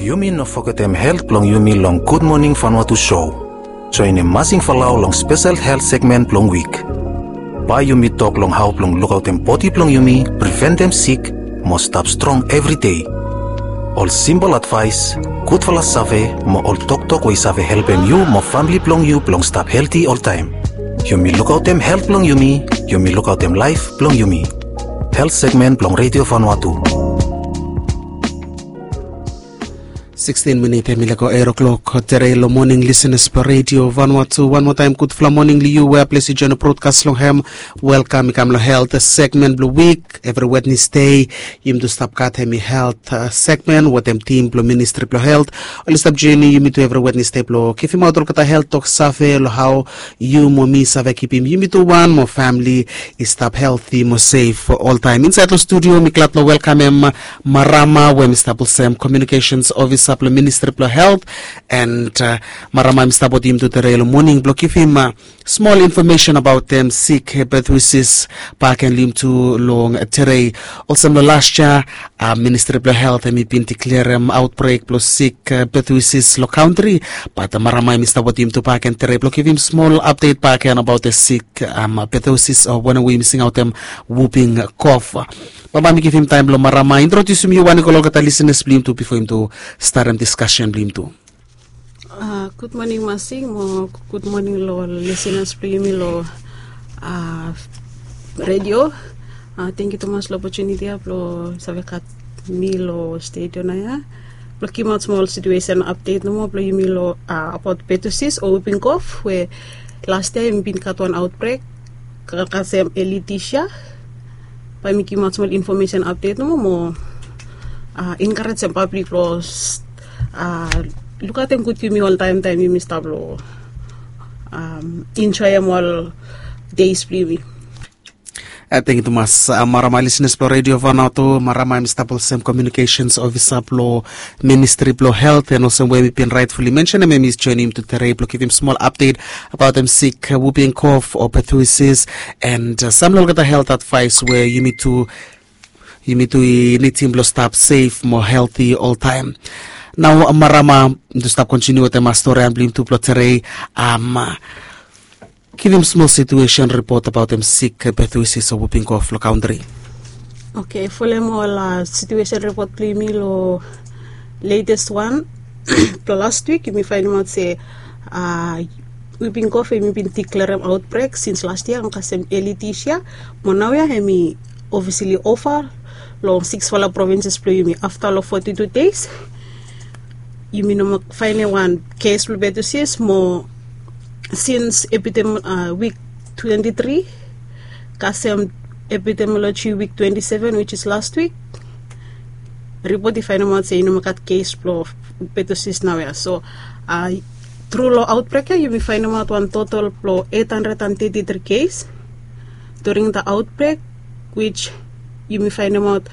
Yumi no foketem health plong Yumi long Good Morning Vanuatu show. Join a masing falau long special health segment plong week. Pa Yumi talk long how plong look out them body plong Yumi, prevent them sick, must stop strong every day. All simple advice, good fala save, mo all talk we save help them you, mo family plong you plong stop healthy all time. Yumi look out them health plong Yumi, Yumi look out them life plong Yumi. Health segment plong Radio Vanuatu. 16 minutes milago 8 o'clock Terelo morning listeners per radio Vanuatu. One more time good fla morning liu where place you join broadcast long ham. Welcome Ikamlo Health segment blue week every Wednesday. Yim to stop kat hemi health segment with them team blue ministry blue health. All stop journey you to every Wednesday blue. Kifi mo dol kata health talk safe lo how you mo mi save keep him you to one more family is stop healthy more safe for all time. Inside the studio miklat lo welcome him Marama we Mr. Sam communications officer Ministry of Health and Marama Mr. Bodim to the Terelo morning block. Give him small information about them sick hepatitis back and limb to long Tere. Also last year Ministry of Health and been declare outbreak plus sick hepatitis lo country but Marama Mr. Bodim to back and Tere block. Give him small update back and about the sick hepatitis or when we missing out them whooping cough. Baba mi give him time lo Marama introduce me one ko kata listeners blim to before him to start discussion blim to. Good morning masing mo good morning lo listeners blim lo radio. Thank you so much lo opportunity lo savekat mi lo studio na ya. Lo kimot small situation update no mo lo yumi lo about pertussis or whooping cough where last time been cut one outbreak kakasem Leticia. Pa mi kimot small information update no mo encourage some public laws look at them good to me all time you Mr. Blow enjoy them all days please. Thank you mas Marama listeners pro radio Vanuatu Marama Mr. Sam communications officer pro ministry pro health and also where we been rightfully mentioned and is joining him to Tere give him small update about them sick whooping cough or pertussis and some look at the health advice where you need to need him to stop safe more healthy all time. Now Marama to stop continue with the story and blame to Tere give him small situation report about them sick pertussis or whooping cough lo country. Okay, follow more situation report play me lo latest one last week you may find out say whooping cough me been declare outbreak since last year ang kasem Leticia mo now ya hemi obviously offer long 6 wala provinces play me after lo 42 days you mean no find one case lo pertussis mo since week 23 kasem epidemiology week 27 which is last week report if I know what say no makat case flow pertussis now ya so through law outbreak you will find out one total flow 833 case during the outbreak which you will find out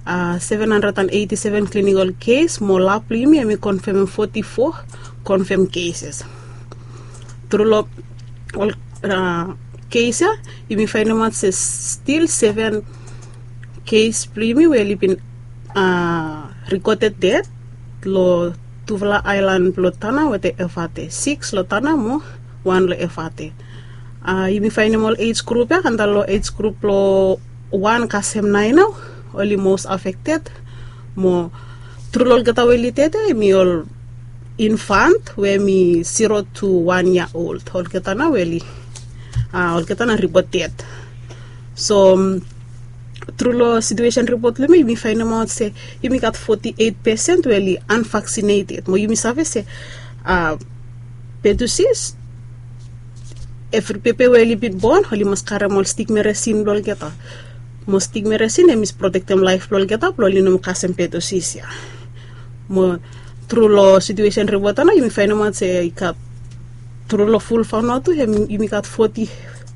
787 clinical case more laply me confirm 44 confirmed cases through law all case you will find out says still 7 case primi where been recorded death lo Tuvala Island Lotana with the FAT 6 Lotana mo 1 lo FAT you will find all age group and the low age group lo 1 kasem 9 now only most affected mo through lo gatawelitete mi all infant where me 0 to 1 year old all getana weli all getana reported so through law situation report let me find out say you me got 48% really unvaccinated mo you me save say pertussis every pepe really bit born holy mascara mol stigmeracin lol geta mo stigmeracin emis protect them life lol geta lol no kasem pertussis ya mo through law situation report na you me find out say got through law full found out to him you me got 48%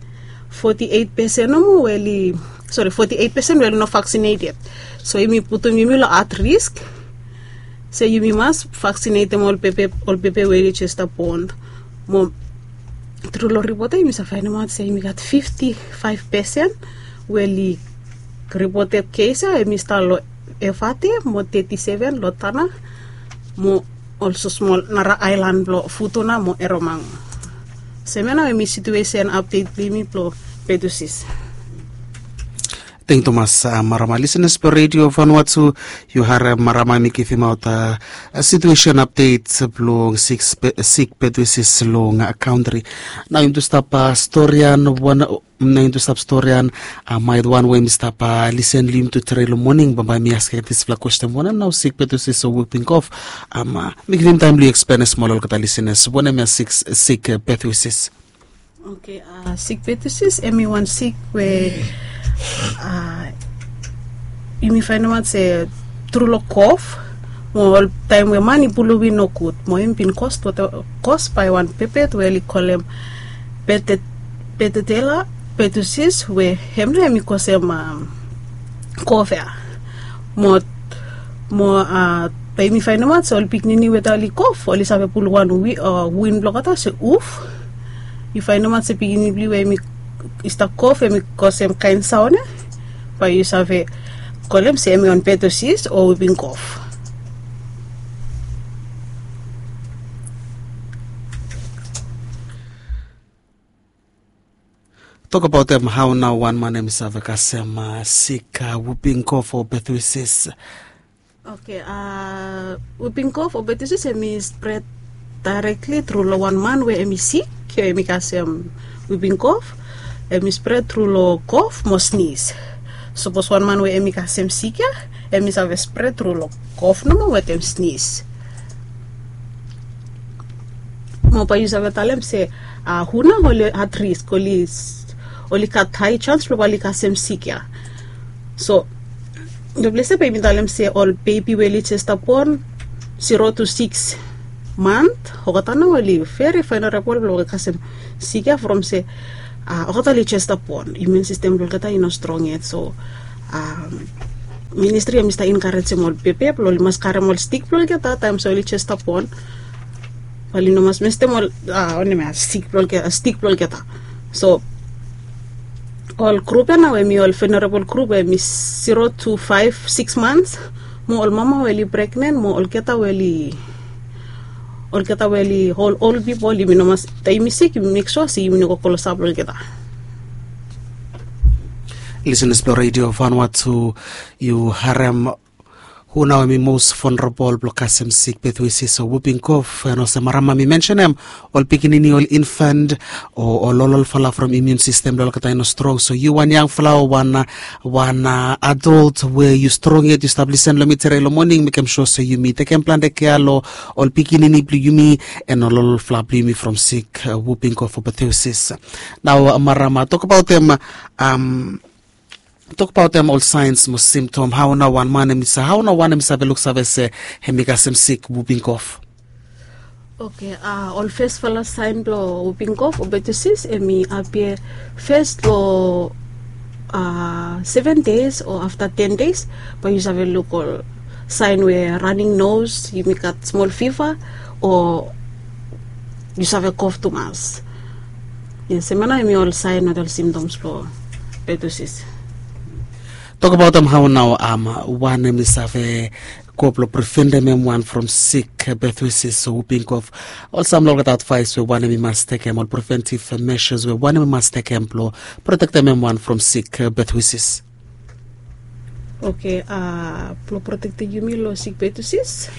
no really sorry 48% were not vaccinated so you me put me at risk so you must vaccinate them all pepe where chest upon mo through law report you must find out say you got 55% were reported case I missed lo FAT mo 37 lotana mo also small nara island blo futuna mo eromang. Semena mi situation update limi blo pedusis. Thank Thomas marama listeners per radio Vanuatu you have marama mikithi mauta situation updates blong sick pedusis long country. Now into stop storian one na into stop storian my one way Mr. Listen lim to trail morning baba mi ask this fla question one now sick pedusis so whooping cough mikithi timely explain small kata listeners one me sick pedusis. Okay, sick pedusis everyone sick where imi find out say through lo cough mo time we mani puluwi no kut mo impin cost by one pepet we call them petetela petusis we hemre mi kosem cough mo by mi find out so piknini wetali cough oli sabe puluwan win blokata se uf you find out se pikini we mi ista cough mi kosem kain sauna pa you save kolem semi on pedosis or whooping cough. Talk about them how now one man is kasem sick whooping cough or pedosis. Okay, whooping cough or pedosis mi spread directly through one man where mi sick mi kasem whooping cough. Emi spread through lo cough mo sneeze. Suppose one man we emi kasem sikia, emi save spread through lo cough no mo wetem sneeze. Mo pa use ave talem se huna hole at risk oli kat high chance lo bali kasem sikia. So the place pa imi talem se all baby weli chest upon 0 to 6 month hokatana weli very vulnerable lo kasem sikia from se okatali chest upon immune system lo kata ino strong yet so ministry mista encourage mol pepe lo mas kare mol stick lo kata time so li chest upon wali no mas meste mol onne me stick lo kata so all group na we mi all vulnerable group we mi 0 to 5 6 months mo all mama weli pregnant mo all kata weli all people li minomas taimi sick make sure si mino ko sablo kita. Listeners per radio Vanuatu you harem who now mi most vulnerable blokasem sick pedosis so whooping cough and also marama mi mention them all pikinini all infant or all fala from immune system lol kata no strong so you one young flower one adult where you strong yet you establish and lomitere lo morning make sure so you meet take plan de kialo all pikinini blue yumi and all flower blue from sick whooping cough for pedosis. Now marama talk about them all signs most symptom how na one man looks say hemikasem sick whooping cough. Okay, all first fala sign blo whooping cough obetesis emi appear first lo 7 days or after 10 days but you have a local sign where running nose you make a small fever or you have a cough too much. Yes, semana emi all sign or all symptoms blo obetesis. Talk about them how now one is have a couple of prevent them one from sick pedosis so whooping cough. Also I'm looking at advice where one must take all preventive measures where one must take emplo protect them one from sick pedosis. Okay, protect you me lo sick pedosis.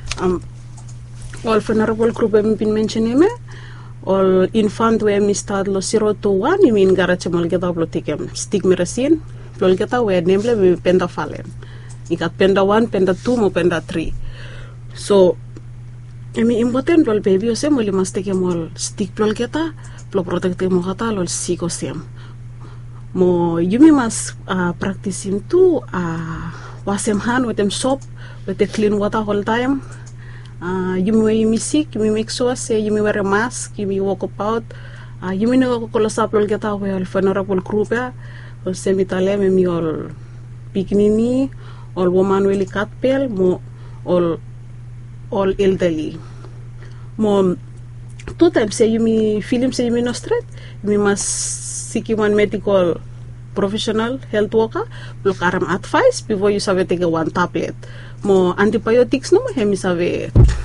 All vulnerable group have been mentioned all infant where mi start lo 0 to 1 you mean garage mal get up lo take stigmeracin lol kita we nemble mi penda falen ikat penda 1 penda 2 mo penda 3 so emi important lol baby ose mo li masteke mol stick lol kita lo protect mo kata lol siko sem mo yumi mas practice him tu wasem hand with them soap with the clean water whole time yumi sick yumi make sure say yumi wear a mask yumi walk about yumi no ko sap lol kita we al vulnerable group ya all semitale mi all pikinini all woman weli katpel mo all elderly mo 2 times say you film say you no straight you must seek one medical professional health worker block aram advice before you save take one tablet mo antibiotics no mo hemi save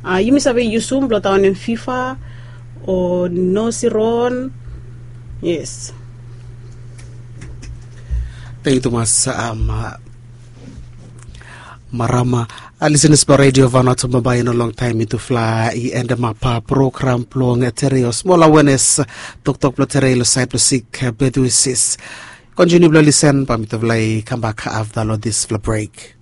Yumi sabi yusum blo taon en FIFA o no siron. Yes. Thank you, Thomas. Marama. Listeners pa Radio Vanuatu mabayan a long time into fly and mapa program plong tereo small awareness tok plo tereo side plo sik beduisis. Continue to listen pamit of lay come back after this break.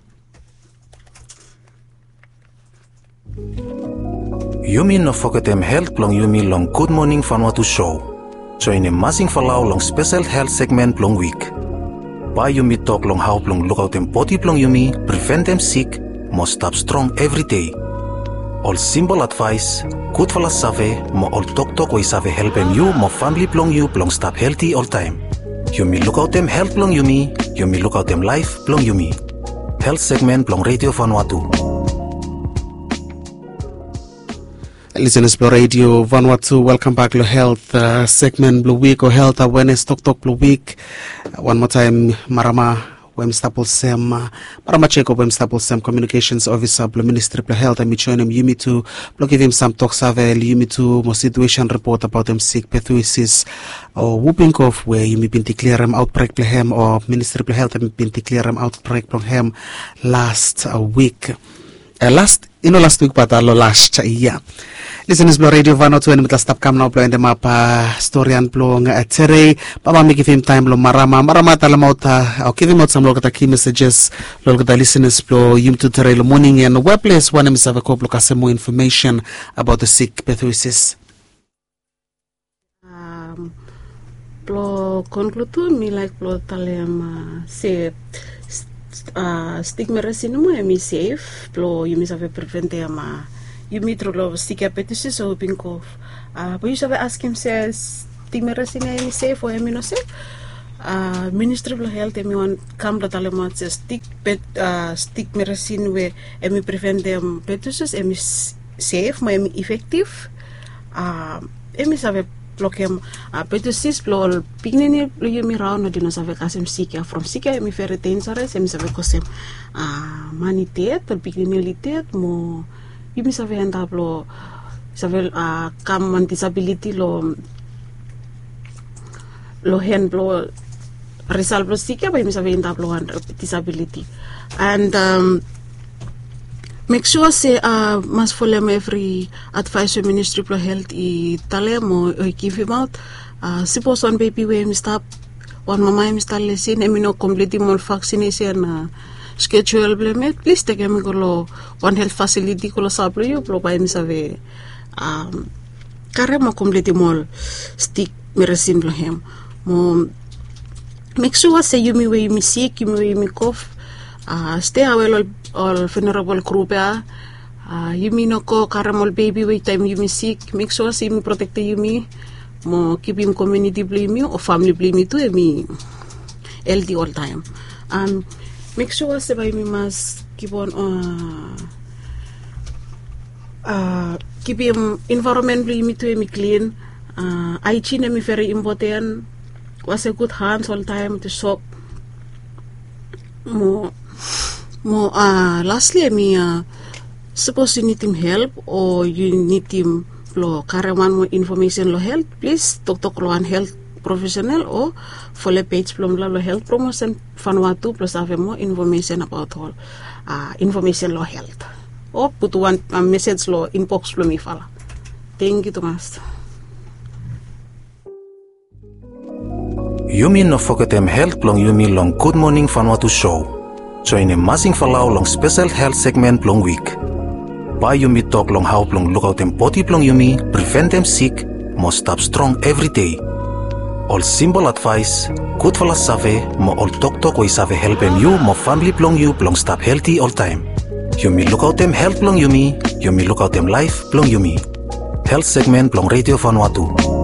Yumi no foketem health plong Yumi long Good Morning Vanuatu show. Join a masing falau long special health segment plong week. Pa Yumi talk long how plong look out them body plong Yumi, prevent them sick, must stop strong every day. All simple advice, good for save, mo all talk we save help them you, mo family plong you plong stop healthy all time. Yumi look out them health plong Yumi look out them life plong Yumi. Health segment plong Radio Vanuatu. Listeners for Radio Vanuatu, welcome back to Health segment Blue Week or Health Awareness Talk Blue Week. One more time, Marama Wemstapel Sem, Marama Cheko Wemstapel Sem, Communications Officer, Blue Ministry of Health, and me join him, Yumi to give him some talk survey, Yumi to more situation report about them sick pathosis or whooping cough where Yumi been declare him outbreak plahem or Ministry of Health been declare him outbreak plahem last week. Last week, but last year. Listeners, Blue Radio Vanuatu and stop come now blow in the map story and blowing tere. Papa make him time lo marama talamauta. I'll give him out some local key messages. Local listeners blow yum to tere lo morning and workplace one is have a couple of more information about the sick pathosis. Blow conclude me like blow talem say stigma rasinum emi safe blow you miss have prevent ama you meet through stick appetitis or whooping cough but you should ask him says stigma rasinum emi safe or emi no safe Ministry of Health emi one come to talamat says stick medicine where emi prevent them appetitis emi safe ma emi effective emi save blokem appetitis blow pignin yumi round no dino save kasem sika from sika emi very dangerous emi save kosem manitet or pignilitet mo yumi save enda blow save kam on disability lo hen blow result blow sika ba yumi save enda blow disability and make sure say must follow every advice of Ministry of Health I talem or give him out suppose one baby we stop one mama start lesson emi no complete more vaccination schedule blame please take me go one health facility ko sablo you pro by save kare mo complete more stick medicine blo hem mo make sure say you me sick you me cough stay away all vulnerable group you me no ko karamol baby wait time you me sick make sure say me protect you me mo keep him community blame you or family blame you too me healthy all time make sure say by me must keep on keep him environment blame me too me clean hygiene me very important was a good hands all time to soap more lastly me suppose you need him help or you need him lo carry one more information lo health please talk lo one health professional or follow page from lo health promotion Vanuatu plus have more information about all information lo health or put one message lo inbox lo me fala. Thank you Thomas. Yumi no foketem health plong Yumi long Good Morning Vanuatu show. Join a masing falau long special health segment plong week. Pa Yumi talk long how plong look out them body plong Yumi, prevent them sick, must stop strong every day. All simple advice, good for save, mo all talk we save help them you, mo family plong you plong stop healthy all time. Yumi look out them health plong Yumi look out them life plong Yumi. Health segment plong Radio Vanuatu.